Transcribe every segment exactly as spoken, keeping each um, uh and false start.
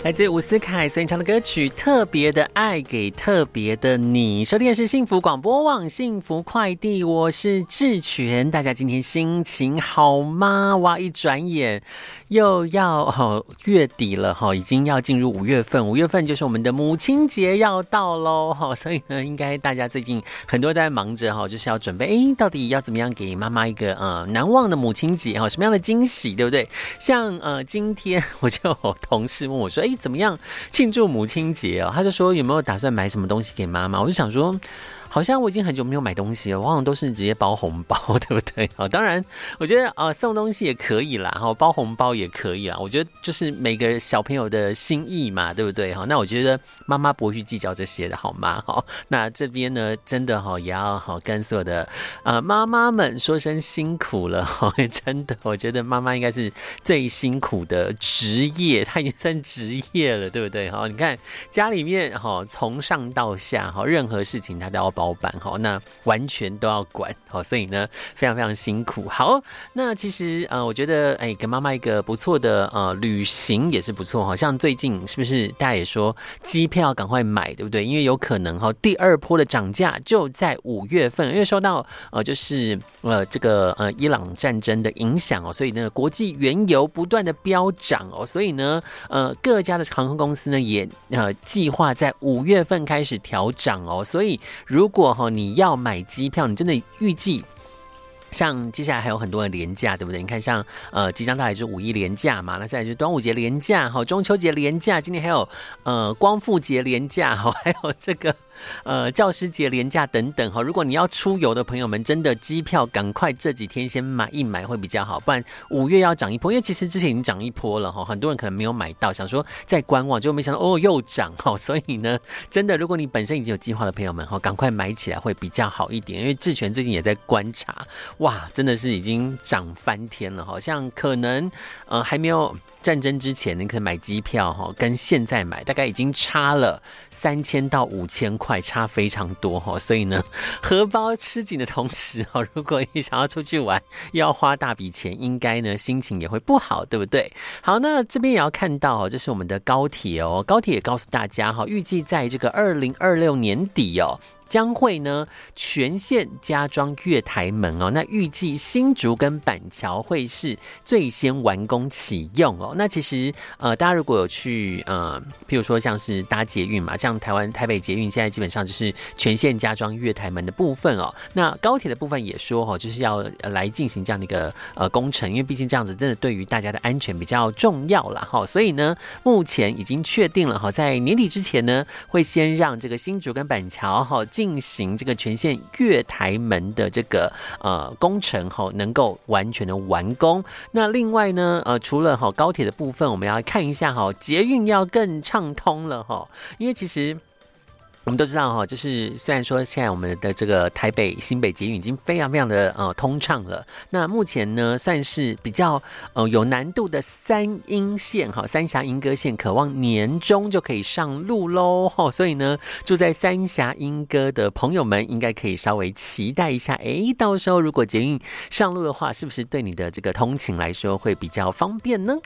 来自伍思凯所演唱的歌曲《特别的爱给特别的你》，收听的是幸福广播网幸福快递，我是志全。大家今天心情好吗？哇，一转眼又要、哦、月底了、哦、已经要进入五月份，五月份就是我们的母亲节要到喽、哦、所以呢，应该大家最近很多都在忙着、哦、就是要准备，哎，到底要怎么样给妈妈一个呃难忘的母亲节、哦、什么样的惊喜，对不对？像呃今天我就有同事问我说，哎，怎么样庆祝母亲节哦？他就说有没有打算买什么东西给妈妈？我就想说，好像我已经很久没有买东西了，我好像都是直接包红包，对不对？当然，我觉得呃送东西也可以啦，包红包也可以啦。我觉得就是每个小朋友的心意嘛，对不对？那我觉得妈妈不会去计较这些的，好吗？那这边呢，真的也要跟所有的呃妈妈们说声辛苦了，真的，我觉得妈妈应该是最辛苦的职业，她已经算职业了，对不对？你看家里面从上到下，任何事情她都要包办，那完全都要管，所以呢非常非常辛苦。好，那其实呃我觉得哎，给妈妈一个不错的呃旅行也是不错，像最近是不是大家也说机票赶快买，对不对？因为有可能第二波的涨价就在五月份，因为受到呃就是呃这个呃伊朗战争的影响哦，所以呢国际原油不断的飙涨哦，所以呢呃各家的航空公司呢也呃计划在五月份开始调涨哦，所以如果你要买机票，你真的预计像接下来还有很多的连假，对不对？你看像呃即将到来就是五一连假嘛，那再来就是端午节连假，中秋节连假，今年还有呃光复节连假，还有这个呃教师节连假等等。如果你要出游的朋友们，真的机票赶快这几天先买一买会比较好，不然五月要涨一波，因为其实之前已经涨一波了，很多人可能没有买到，想说在观望，结果没想到哦又涨，所以呢真的如果你本身已经有计划的朋友们，赶快买起来会比较好一点。因为志全最近也在观察，哇，真的是已经涨翻天了，好像可能呃还没有战争之前，你可以买机票跟现在买大概已经差了三千到五千块，差非常多，所以呢荷包吃紧的同时，如果你想要出去玩又要花大笔钱，应该呢心情也会不好，对不对？好，那这边也要看到这是我们的高铁哦，高铁也告诉大家预计在这个二零二六年底哦将会呢全线加装月台门哦，那预计新竹跟板桥会是最先完工启用哦。那其实呃大家如果有去呃譬如说像是搭捷运嘛，像台湾台北捷运现在基本上就是全线加装月台门的部分哦。那高铁的部分也说哦，就是要来进行这样的一个呃工程，因为毕竟这样子真的对于大家的安全比较重要啦哈。所以呢目前已经确定了哈，在年底之前呢会先让这个新竹跟板桥哈进行这个全线月台门的这个呃工程哈，能够完全的完工。那另外呢，呃，除了哈高铁的部分，我们要看一下哈捷运要更畅通了哈，因为其实我们都知道哈，就是虽然说现在我们的这个台北新北捷运已经非常非常的呃通畅了，那目前呢算是比较呃有难度的三鶯线哈，三峡莺歌线，渴望年中就可以上路喽哈，所以呢住在三峡莺歌的朋友们应该可以稍微期待一下，哎，到时候如果捷运上路的话，是不是对你的这个通勤来说会比较方便呢？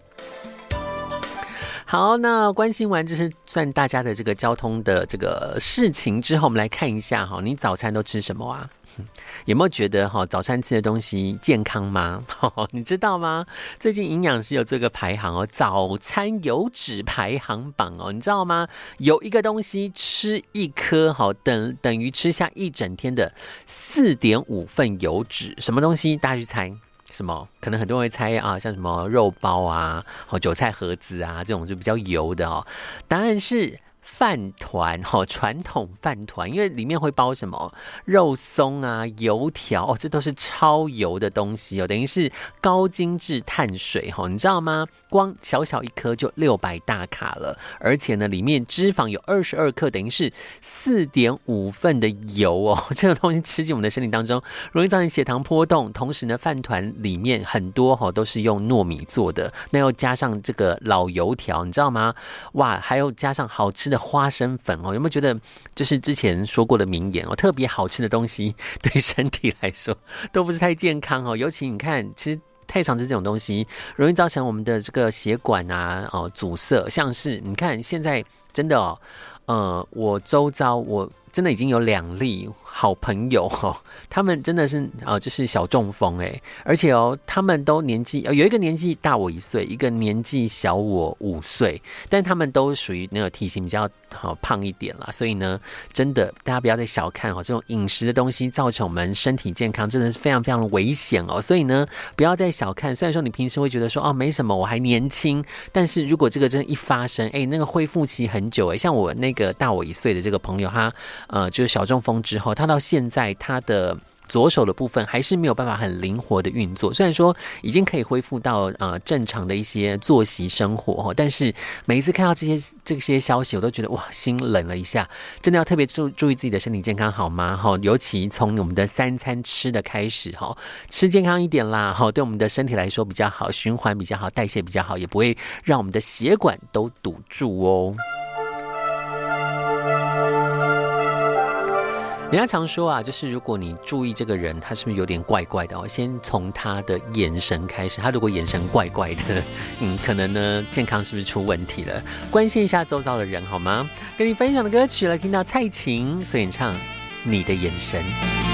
好，那关心完就是算大家的这个交通的这个事情之后，我们来看一下哈，你早餐都吃什么啊？有没有觉得哈早餐吃的东西健康吗？你知道吗？最近营养师有这个排行哦，早餐油脂排行榜哦，你知道吗？有一个东西吃一颗好等等于吃下一整天的四点五份油脂，什么东西？大家去猜。什么？可能很多人会猜啊，像什么肉包啊、韭菜盒子啊，这种就比较油的哦。答案是饭团，传统饭团，因为里面会包什么肉松啊、油条哦，这都是超油的东西哦，等于是高精致碳水哦，你知道吗？光小小一颗就六百大卡了，而且呢，里面脂肪有二十二克，等于是四点五份的油哦。这个东西吃进我们的身体当中，容易造成血糖波动。同时呢，饭团里面很多哈都是用糯米做的，那又加上这个老油条，你知道吗？哇，还有加上好吃的花生粉哦，有没有觉得就是之前说过的名言哦？特别好吃的东西对身体来说都不是太健康哦，尤其你看，其实太常吃这种东西，容易造成我们的这个血管啊哦阻塞。像是你看现在真的哦，呃，我周遭我真的已经有两例好朋友哦，他们真的是呃就是小中风哎，而且哦他们都年纪、呃、有一个年纪大我一岁，一个年纪小我五岁，但他们都属于那个体型比较好、呃、胖一点啦，所以呢，真的大家不要再小看哦这种饮食的东西造成我们身体健康真的是非常非常的危险哦，所以呢不要再小看。虽然说你平时会觉得说哦没什么，我还年轻，但是如果这个真的一发生，哎，那个恢复期很久哎，像我那个大我一岁的这个朋友，他呃就是小中风之后，他到现在他的左手的部分还是没有办法很灵活的运作，虽然说已经可以恢复到呃正常的一些作息生活，但是每一次看到这些这些消息，我都觉得哇心冷了一下，真的要特别注注意自己的身体健康好吗？尤其从我们的三餐吃的开始，吃健康一点啦，对我们的身体来说比较好，循环比较好，代谢比较好，也不会让我们的血管都堵住哦。人家常说啊，就是如果你注意这个人，他是不是有点怪怪的哦？先从他的眼神开始，他如果眼神怪怪的，嗯，可能呢健康是不是出问题了？关心一下周遭的人好吗？跟你分享的歌曲了，听到蔡琴所演唱《你的眼神》。